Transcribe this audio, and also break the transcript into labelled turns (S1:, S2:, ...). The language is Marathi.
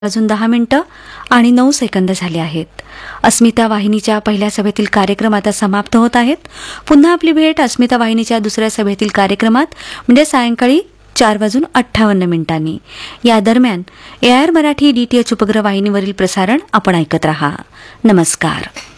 S1: अजून 10 मिनिटं आणि 9 सेकंद झाले आहेत. अस्मिता वाहिनीच्या पहिल्या सभेतील कार्यक्रम आता समाप्त होत आहेत. पुन्हा आपली भेट अस्मिता वाहिनीच्या दुसऱ्या सभेतील कार्यक्रमात म्हणजे सायंकाळी 4:58 या दरम्यान AIR मराठी DTH उपग्रह वाहिनीवरील प्रसारण आपण ऐकत रहा. नमस्कार.